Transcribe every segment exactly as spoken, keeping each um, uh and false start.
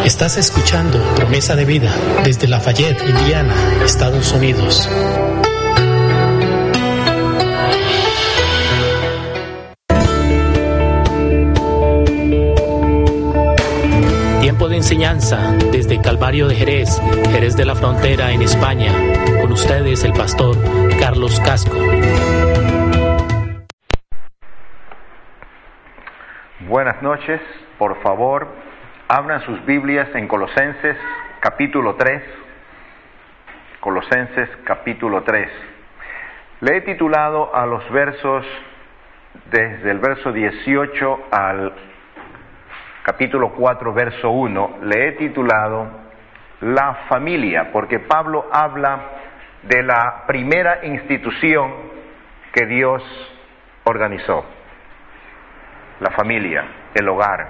Estás escuchando Promesa de Vida desde Lafayette, Indiana, Estados Unidos. Tiempo de enseñanza desde Calvario de Jerez, Jerez de la Frontera en España. Con ustedes el pastor Carlos Casco. Buenas noches, por favor, abran sus Biblias en Colosenses capítulo tres. Colosenses capítulo tres. Le he titulado a los versos, desde el verso dieciocho al capítulo cuatro, verso uno, le he titulado La familia, porque Pablo habla de la primera institución que Dios organizó. La familia, el hogar.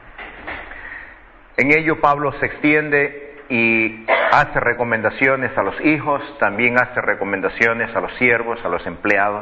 En ello Pablo se extiende y hace recomendaciones a los hijos, también hace recomendaciones a los siervos, a los empleados.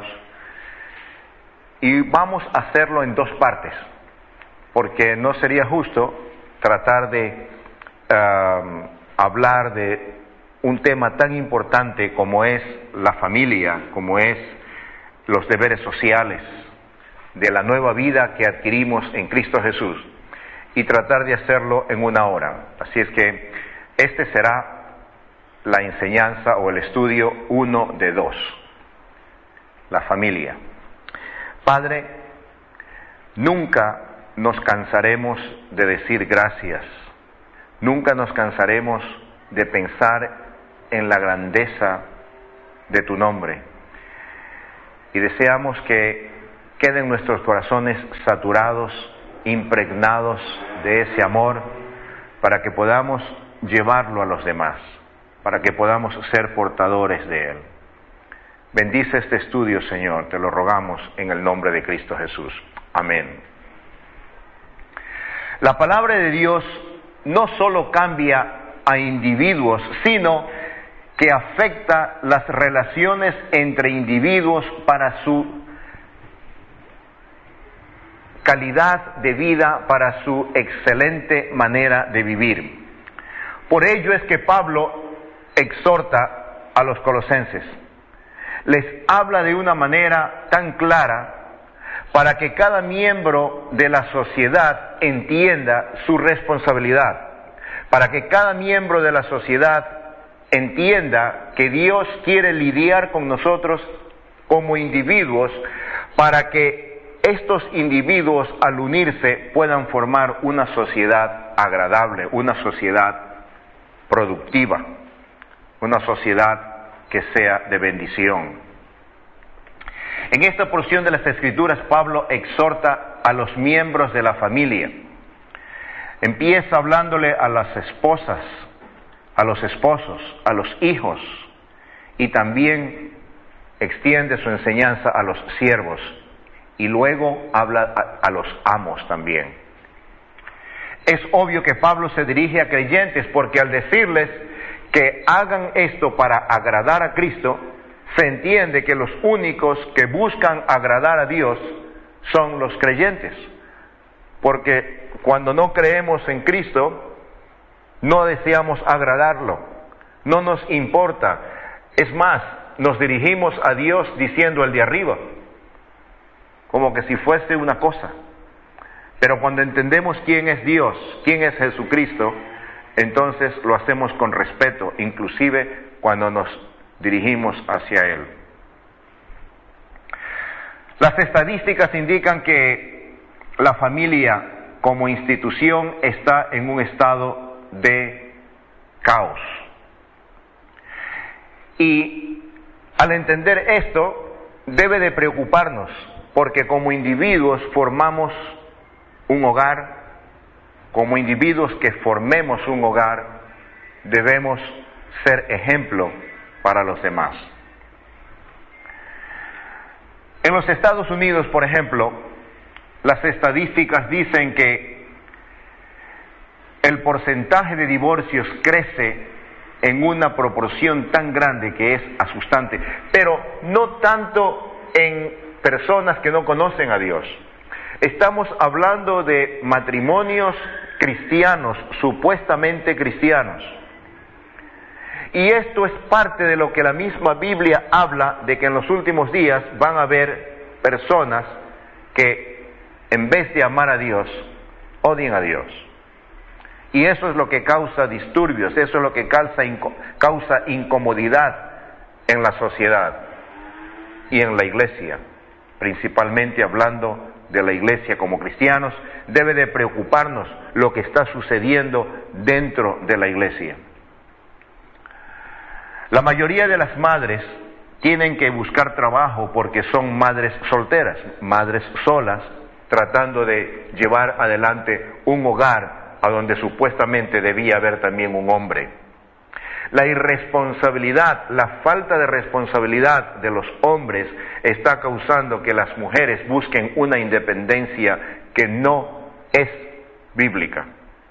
Y vamos a hacerlo en dos partes, porque no sería justo tratar de uh, hablar de un tema tan importante como es la familia, como es los deberes sociales, de la nueva vida que adquirimos en Cristo Jesús, y tratar de hacerlo en una hora. Así es que este será la enseñanza o el estudio uno de dos. La familia. Padre, nunca nos cansaremos de decir gracias, nunca nos cansaremos de pensar en la grandeza de tu nombre, y deseamos que queden nuestros corazones saturados, impregnados de ese amor, para que podamos llevarlo a los demás, para que podamos ser portadores de él. Bendice este estudio, Señor, te lo rogamos en el nombre de Cristo Jesús. Amén. La palabra de Dios no solo cambia a individuos, sino que afecta las relaciones entre individuos para su calidad de vida, para su excelente manera de vivir. Por ello es que Pablo exhorta a los colosenses, les habla de una manera tan clara para que cada miembro de la sociedad entienda su responsabilidad, para que cada miembro de la sociedad entienda que Dios quiere lidiar con nosotros como individuos, para que estos individuos, al unirse, puedan formar una sociedad agradable, una sociedad productiva, una sociedad que sea de bendición. En esta porción de las Escrituras, Pablo exhorta a los miembros de la familia. Empieza hablándole a las esposas, a los esposos, a los hijos, y también extiende su enseñanza a los siervos. Y luego habla a, a los amos también. Es obvio que Pablo se dirige a creyentes, porque al decirles que hagan esto para agradar a Cristo, se entiende que los únicos que buscan agradar a Dios son los creyentes. Porque cuando no creemos en Cristo, no deseamos agradarlo, no nos importa. Es más, nos dirigimos a Dios diciendo el de arriba, como que si fuese una cosa. Pero cuando entendemos quién es Dios, quién es Jesucristo, entonces lo hacemos con respeto, inclusive cuando nos dirigimos hacia Él. Las estadísticas indican que la familia como institución está en un estado de caos. Y al entender esto, debe de preocuparnos, porque como individuos formamos un hogar, como individuos que formemos un hogar, debemos ser ejemplo para los demás. En los Estados Unidos, por ejemplo, las estadísticas dicen que el porcentaje de divorcios crece en una proporción tan grande que es asustante, pero no tanto en personas que no conocen a Dios. Estamos hablando de matrimonios cristianos, supuestamente cristianos. Y esto es parte de lo que la misma Biblia habla, de que en los últimos días van a haber personas que en vez de amar a Dios, odien a Dios. Y eso es lo que causa disturbios, eso es lo que causa, causa incomodidad en la sociedad y en la iglesia, principalmente hablando de la iglesia como cristianos. Debe de preocuparnos lo que está sucediendo dentro de la iglesia. La mayoría de las madres tienen que buscar trabajo porque son madres solteras, madres solas, tratando de llevar adelante un hogar a donde supuestamente debía haber también un hombre. La irresponsabilidad, la falta de responsabilidad de los hombres está causando que las mujeres busquen una independencia que no es bíblica.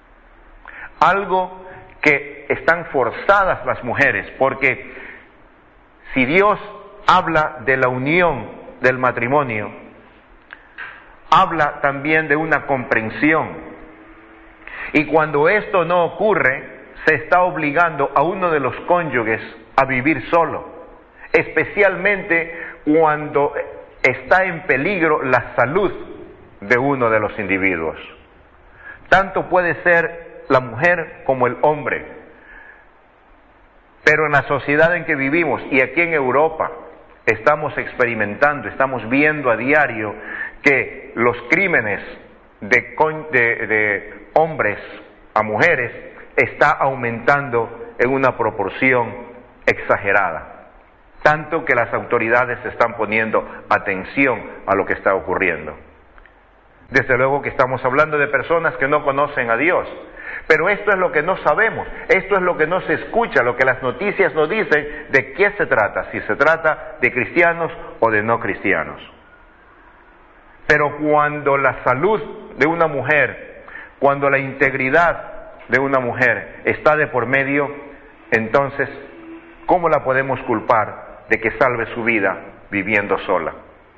Algo que están forzadas las mujeres, porque si Dios habla de la unión del matrimonio, habla también de una comprensión. Y cuando esto no ocurre, se está obligando a uno de los cónyuges a vivir solo, especialmente cuando está en peligro la salud de uno de los individuos. Tanto puede ser la mujer como el hombre. Pero en la sociedad en que vivimos, y aquí en Europa, estamos experimentando, estamos viendo a diario que los crímenes de, de, de hombres a mujeres está aumentando en una proporción exagerada, tanto que las autoridades están poniendo atención a lo que está ocurriendo. Desde luego que estamos hablando de personas que no conocen a Dios, pero esto es lo que no sabemos, esto es lo que no se escucha, lo que las noticias nos dicen de qué se trata, si se trata de cristianos o de no cristianos. Pero cuando la salud de una mujer, cuando la integridad de una mujer está de por medio, entonces, ¿cómo la podemos culpar de que salve su vida viviendo sola?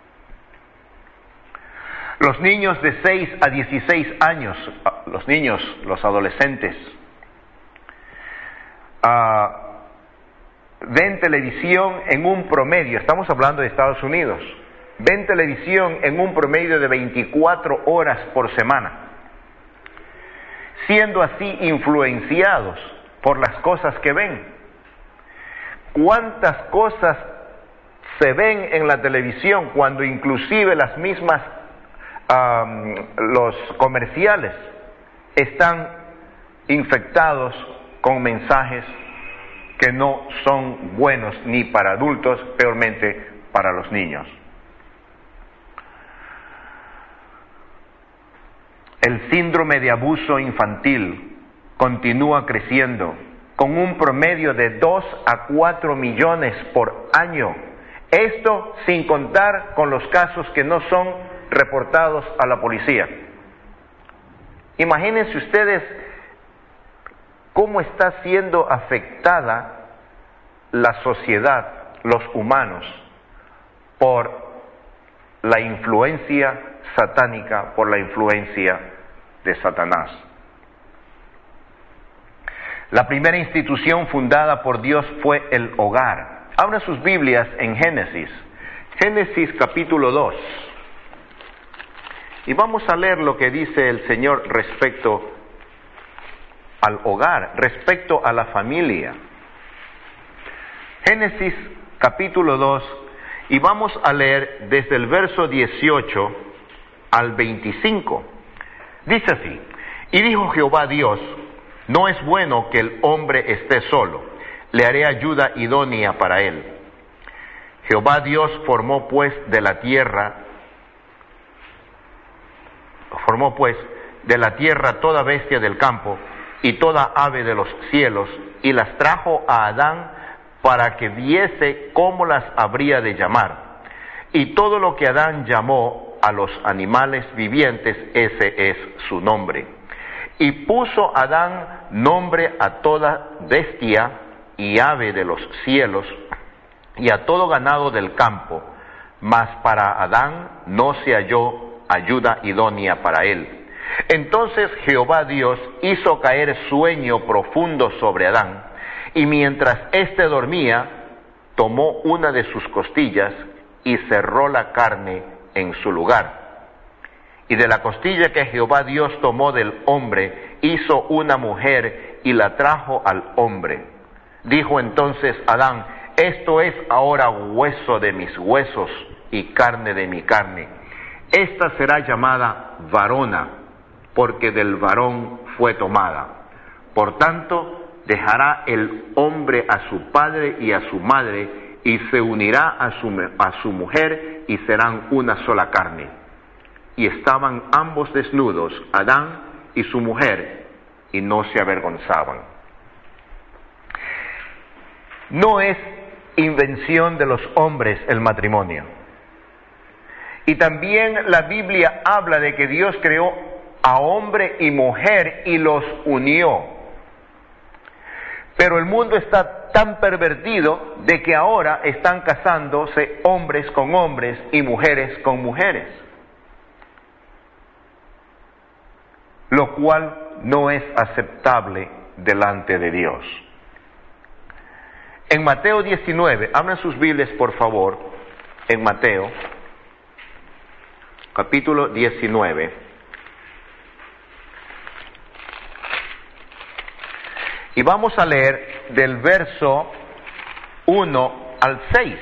Los niños de seis a dieciséis años, los niños, los adolescentes, uh, ven televisión en un promedio, estamos hablando de Estados Unidos, ven televisión en un promedio de veinticuatro horas por semana, siendo así influenciados por las cosas que ven. ¿Cuántas cosas se ven en la televisión cuando inclusive las mismas, um, los comerciales están infectados con mensajes que no son buenos ni para adultos, peormente para los niños? El síndrome de abuso infantil continúa creciendo con un promedio de dos a cuatro millones por año. Esto sin contar con los casos que no son reportados a la policía. Imagínense ustedes cómo está siendo afectada la sociedad, los humanos, por la influencia satánica, por la influencia de Satanás. La primera institución fundada por Dios fue el hogar. Abran sus Biblias en Génesis, Génesis capítulo dos. Y vamos a leer lo que dice el Señor respecto al hogar, respecto a la familia. Génesis capítulo dos, y vamos a leer desde el verso dieciocho al veinticinco. Dice así: y dijo Jehová Dios, no es bueno que el hombre esté solo, le haré ayuda idónea para él. Jehová Dios formó pues de la tierra, formó pues de la tierra toda bestia del campo y toda ave de los cielos, y las trajo a Adán para que viese cómo las habría de llamar. Y todo lo que Adán llamó a los animales vivientes, ese es su nombre. Y puso Adán nombre a toda bestia y ave de los cielos y a todo ganado del campo, mas para Adán no se halló ayuda idónea para él. Entonces Jehová Dios hizo caer sueño profundo sobre Adán, y mientras éste dormía, tomó una de sus costillas y cerró la carne en su lugar. Y de la costilla que Jehová Dios tomó del hombre, hizo una mujer y la trajo al hombre. Dijo entonces Adán: esto es ahora hueso de mis huesos y carne de mi carne. Esta será llamada varona, porque del varón fue tomada. Por tanto, dejará el hombre a su padre y a su madre, y se unirá a su, a su mujer, y serán una sola carne. Y estaban ambos desnudos, Adán y su mujer, y no se avergonzaban. No es invención de los hombres el matrimonio. Y también la Biblia habla de que Dios creó a hombre y mujer y los unió. Pero el mundo está tan pervertido de que ahora están casándose hombres con hombres y mujeres con mujeres, lo cual no es aceptable delante de Dios. En Mateo diecinueve, abran sus Biblias por favor, en Mateo, capítulo diecinueve. Y vamos a leer del verso uno al seis.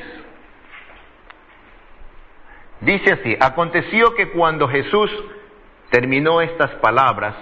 Dice así: aconteció que cuando Jesús terminó estas palabras,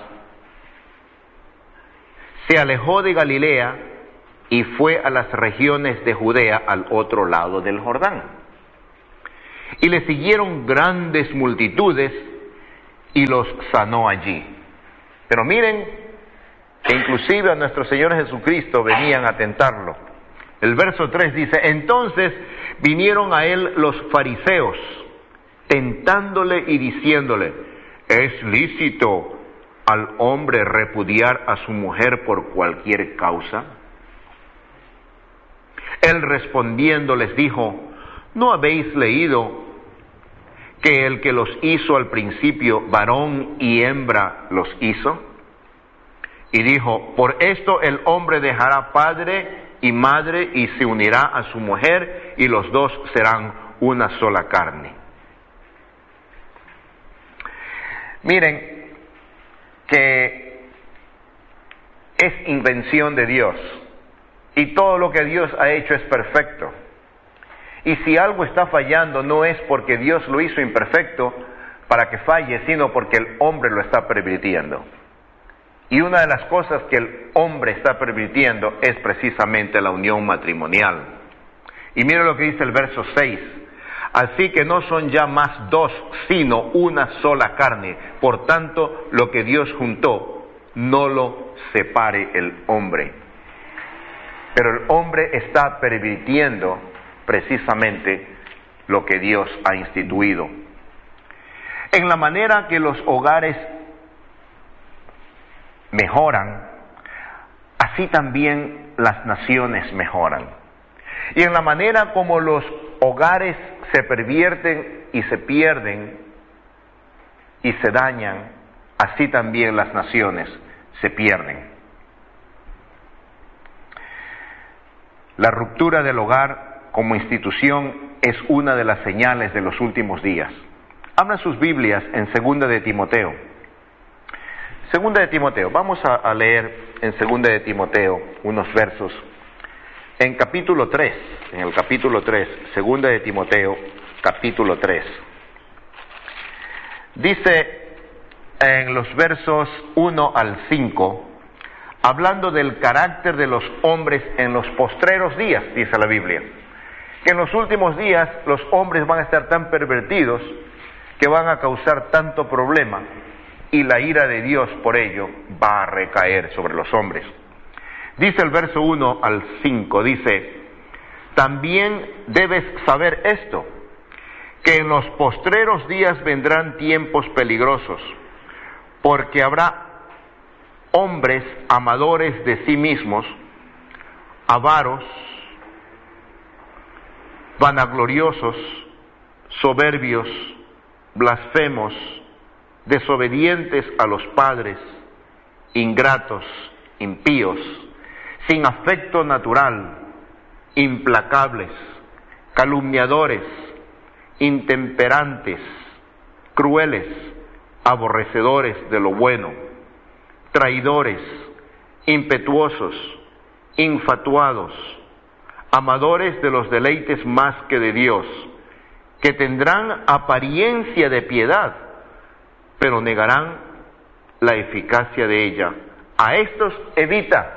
se alejó de Galilea y fue a las regiones de Judea al otro lado del Jordán. Y le siguieron grandes multitudes y los sanó allí. Pero miren que inclusive a nuestro Señor Jesucristo venían a tentarlo. El verso tres dice: entonces vinieron a él los fariseos, tentándole y diciéndole: ¿es lícito al hombre repudiar a su mujer por cualquier causa? Él respondiendo les dijo: ¿no habéis leído que el que los hizo al principio, varón y hembra los hizo? Y dijo: por esto el hombre dejará padre y madre y se unirá a su mujer, y los dos serán una sola carne. Miren que es invención de Dios, y todo lo que Dios ha hecho es perfecto. Y si algo está fallando, no es porque Dios lo hizo imperfecto para que falle, sino porque el hombre lo está pervirtiendo. Y una de las cosas que el hombre está pervirtiendo es precisamente la unión matrimonial. Y mira lo que dice el verso seis: así que no son ya más dos, sino una sola carne. Por tanto, lo que Dios juntó, no lo separe el hombre. Pero el hombre está pervirtiendo precisamente lo que Dios ha instituido. En la manera que los hogares mejoran, así también las naciones mejoran. Y en la manera como los hogares se pervierten y se pierden y se dañan, así también las naciones se pierden. La ruptura del hogar como institución es una de las señales de los últimos días. Abran sus Biblias en Segunda de Timoteo. Segunda de Timoteo, vamos a, a leer en Segunda de Timoteo unos versos. En capítulo tres, en el capítulo tres, Segunda de Timoteo, capítulo tres. Dice en los versos uno al cinco, hablando del carácter de los hombres en los postreros días, dice la Biblia, que en los últimos días los hombres van a estar tan pervertidos que van a causar tanto problema, y la ira de Dios por ello va a recaer sobre los hombres. Dice el verso uno al cinco, dice: también debes saber esto, que en los postreros días vendrán tiempos peligrosos, porque habrá hombres amadores de sí mismos, avaros, vanagloriosos, soberbios, blasfemos, desobedientes a los padres, ingratos, impíos, sin afecto natural, implacables, calumniadores, intemperantes, crueles, aborrecedores de lo bueno, traidores, impetuosos, infatuados, amadores de los deleites más que de Dios, que tendrán apariencia de piedad, pero negarán la eficacia de ella. A estos evita.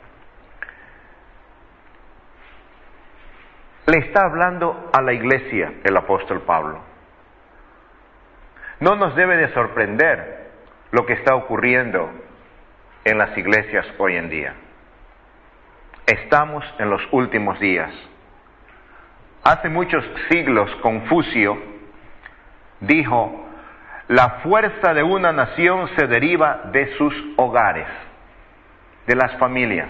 Le está hablando a la iglesia el apóstol Pablo. No nos debe de sorprender lo que está ocurriendo en las iglesias hoy en día. Estamos en los últimos días. Hace muchos siglos Confucio dijo: la fuerza de una nación se deriva de sus hogares, de las familias.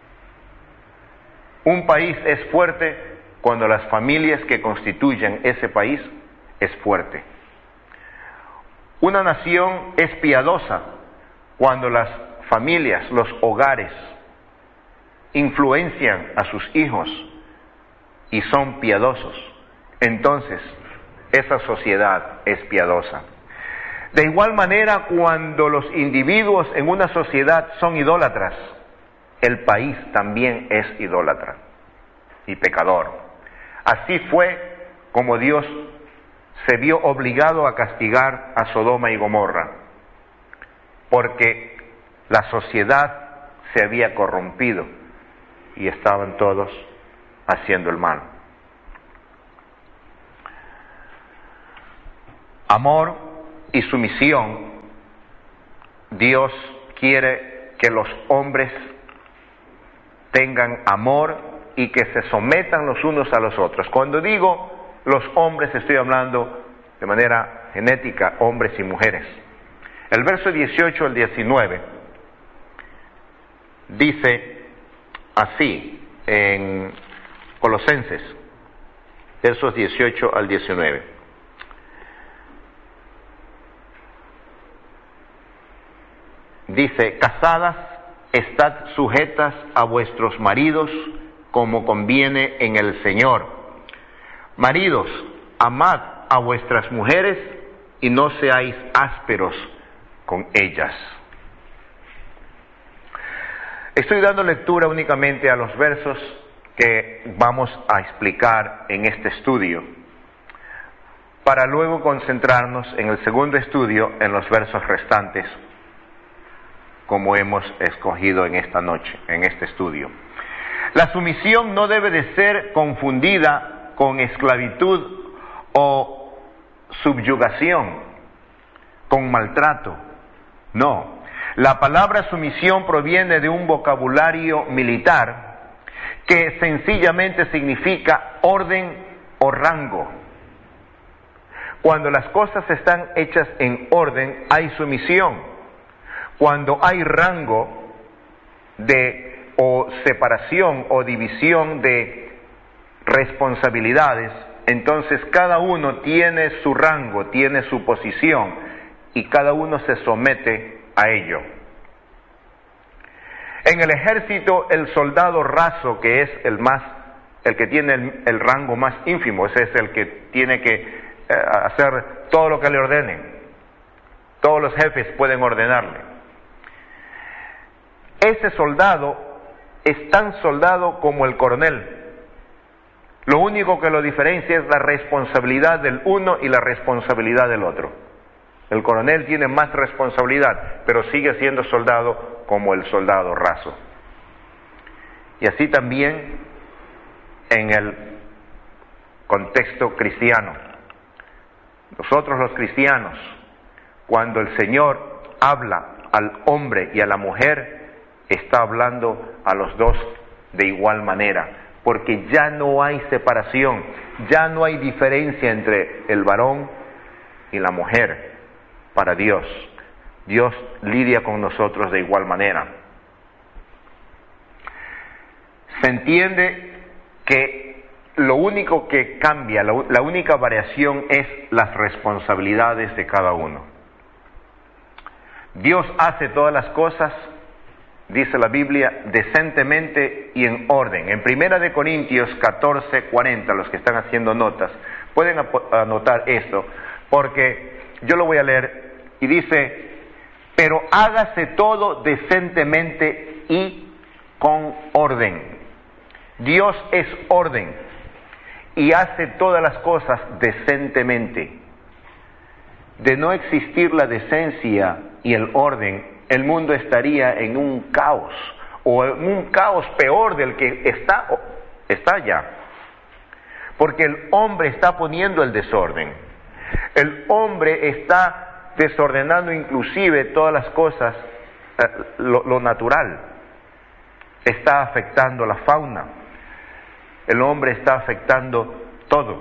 Un país es fuerte cuando las familias que constituyen ese país es fuerte. Una nación es piadosa cuando las familias, los hogares, influencian a sus hijos y son piadosos. Entonces, esa sociedad es piadosa. De igual manera, cuando los individuos en una sociedad son idólatras, el país también es idólatra y pecador. Así fue como Dios se vio obligado a castigar a Sodoma y Gomorra, porque la sociedad se había corrompido y estaban todos haciendo el mal. Amor y sumisión. Dios quiere que los hombres tengan amor y que se sometan los unos a los otros. Cuando digo los hombres, estoy hablando de manera genética, hombres y mujeres. El verso dieciocho al diecinueve dice así en Colosenses, versos dieciocho al diecinueve. Dice: casadas, estad sujetas a vuestros maridos como conviene en el Señor. Maridos, amad a vuestras mujeres y no seáis ásperos con ellas. Estoy dando lectura únicamente a los versos que vamos a explicar en este estudio, para luego concentrarnos en el segundo estudio en los versos restantes, como hemos escogido en esta noche, en este estudio. La sumisión no debe de ser confundida con esclavitud o subyugación, con maltrato. No, la palabra sumisión proviene de un vocabulario militar que sencillamente significa orden o rango. Cuando las cosas están hechas en orden, hay sumisión. Cuando hay rango de o separación o división de responsabilidades, entonces cada uno tiene su rango, tiene su posición y cada uno se somete a ello. En el ejército, el soldado raso, que es el más, el que tiene el, el rango más ínfimo, ese es el que tiene que eh, hacer todo lo que le ordenen. Todos los jefes pueden ordenarle. Ese soldado es tan soldado como el coronel. Lo único que lo diferencia es la responsabilidad del uno y la responsabilidad del otro. El coronel tiene más responsabilidad, pero sigue siendo soldado como el soldado raso. Y así también en el contexto cristiano. Nosotros los cristianos, cuando el Señor habla al hombre y a la mujer, está hablando a los dos de igual manera, porque ya no hay separación, ya no hay diferencia entre el varón y la mujer para Dios. Dios lidia con nosotros de igual manera. Se entiende que lo único que cambia, la única variación es las responsabilidades de cada uno. Dios hace todas las cosas, dice la Biblia, decentemente y en orden. En Primera de Corintios catorce, cuarenta, los que están haciendo notas, pueden anotar esto, porque yo lo voy a leer, y dice, pero hágase todo decentemente y con orden. Dios es orden y hace todas las cosas decentemente. De no existir la decencia y el orden, el mundo estaría en un caos, o en un caos peor del que está, está ya. Porque el hombre está poniendo el desorden. El hombre está desordenando inclusive todas las cosas, lo, lo natural. Está afectando la fauna. El hombre está afectando todo.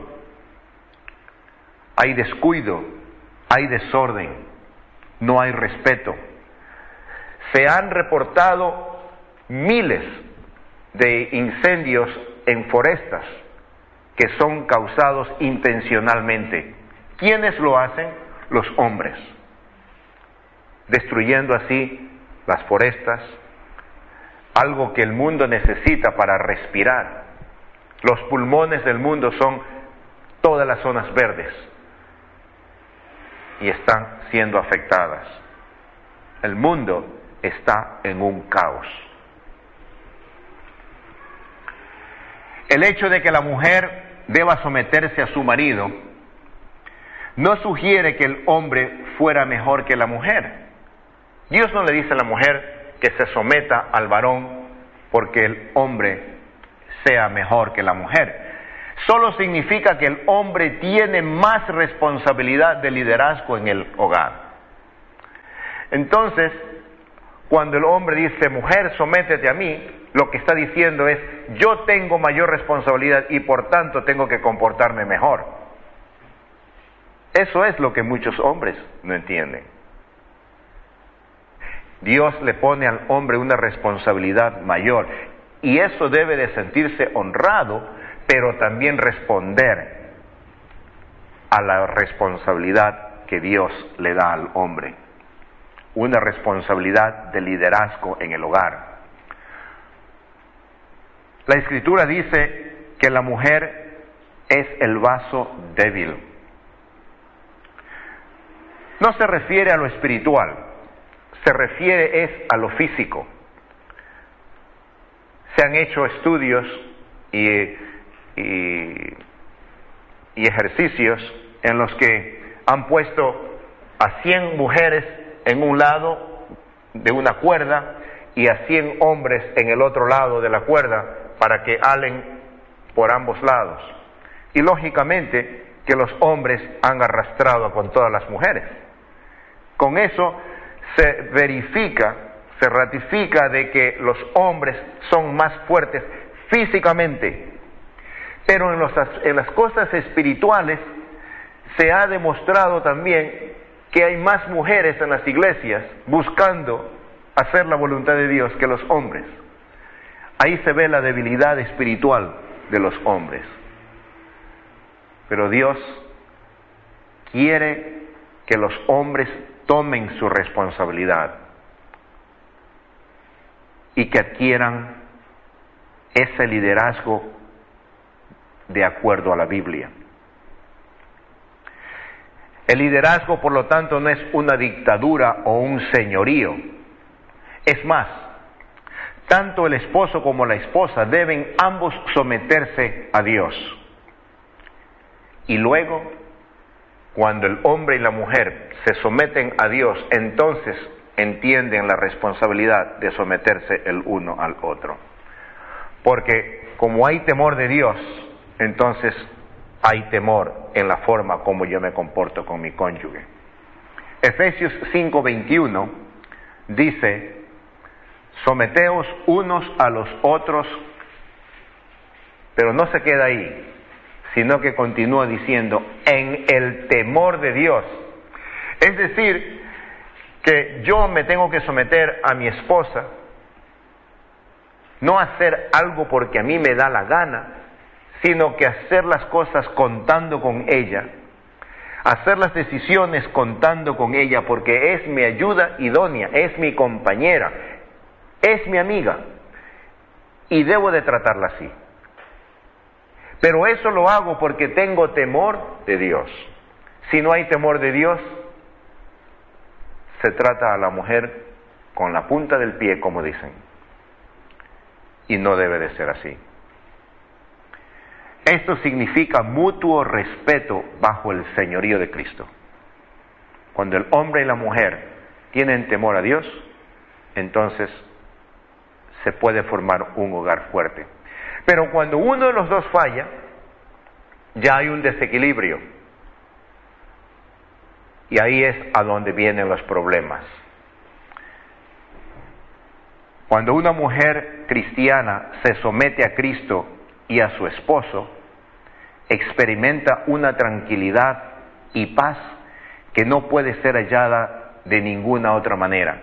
Hay descuido, hay desorden, no hay respeto. Se han reportado miles de incendios en forestas que son causados intencionalmente. ¿Quiénes lo hacen? Los hombres. Destruyendo así las forestas, algo que el mundo necesita para respirar. Los pulmones del mundo son todas las zonas verdes y están siendo afectadas. El mundo está en un caos. El hecho de que la mujer deba someterse a su marido no sugiere que el hombre fuera mejor que la mujer. Dios no le dice a la mujer que se someta al varón porque el hombre sea mejor que la mujer. Solo significa que el hombre tiene más responsabilidad de liderazgo en el hogar. Entonces, cuando el hombre dice, mujer, sométete a mí, lo que está diciendo es, yo tengo mayor responsabilidad y por tanto tengo que comportarme mejor. Eso es lo que muchos hombres no entienden. Dios le pone al hombre una responsabilidad mayor y eso debe de sentirse honrado, pero también responder a la responsabilidad que Dios le da al hombre. Una responsabilidad de liderazgo en el hogar. La Escritura dice que la mujer es el vaso débil. No se refiere a lo espiritual, se refiere es a lo físico. Se han hecho estudios y, y, y ejercicios en los que han puesto a cien mujeres en un lado de una cuerda y a cien hombres en el otro lado de la cuerda para que halen por ambos lados. Y lógicamente que los hombres han arrastrado con todas las mujeres. Con eso se verifica, se ratifica de que los hombres son más fuertes físicamente, pero en, los, en las cosas espirituales se ha demostrado también que hay más mujeres en las iglesias buscando hacer la voluntad de Dios que los hombres. Ahí se ve la debilidad espiritual de los hombres. Pero Dios quiere que los hombres tomen su responsabilidad y que adquieran ese liderazgo de acuerdo a la Biblia. El liderazgo, por lo tanto, no es una dictadura o un señorío. Es más, tanto el esposo como la esposa deben ambos someterse a Dios. Y luego, cuando el hombre y la mujer se someten a Dios, entonces entienden la responsabilidad de someterse el uno al otro. Porque como hay temor de Dios, entonces hay temor en la forma como yo me comporto con mi cónyuge. Efesios cinco veintiuno dice, someteos unos a los otros, pero no se queda ahí, sino que continúa diciendo, en el temor de Dios. Es decir, que yo me tengo que someter a mi esposa, no hacer algo porque a mí me da la gana, sino que hacer las cosas contando con ella, hacer las decisiones contando con ella, porque es mi ayuda idónea, es mi compañera, es mi amiga, y debo de tratarla así. Pero eso lo hago porque tengo temor de Dios. Si no hay temor de Dios, se trata a la mujer con la punta del pie, como dicen, y no debe de ser así. Esto significa mutuo respeto bajo el señorío de Cristo. Cuando el hombre y la mujer tienen temor a Dios, entonces se puede formar un hogar fuerte. Pero cuando uno de los dos falla, ya hay un desequilibrio. Y ahí es a donde vienen los problemas. Cuando una mujer cristiana se somete a Cristo y a su esposo, experimenta una tranquilidad y paz que no puede ser hallada de ninguna otra manera.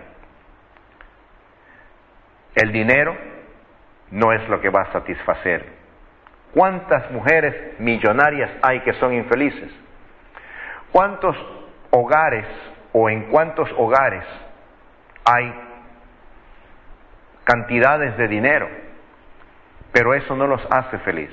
El dinero no es lo que va a satisfacer. ¿Cuántas mujeres millonarias hay que son infelices? ¿Cuántos hogares o en cuántos hogares hay cantidades de dinero, pero eso no los hace feliz?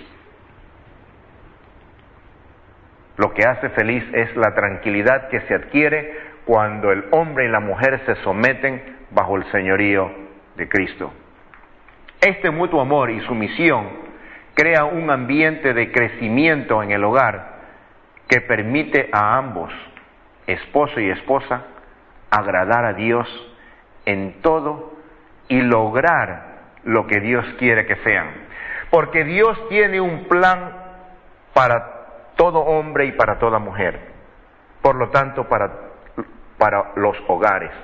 Lo que hace feliz es la tranquilidad que se adquiere cuando el hombre y la mujer se someten bajo el señorío de Cristo. Este mutuo amor y sumisión crea un ambiente de crecimiento en el hogar que permite a ambos, esposo y esposa, agradar a Dios en todo y lograr lo que Dios quiere que sean. Porque Dios tiene un plan para todo hombre y para toda mujer. Por lo tanto, para, para los hogares.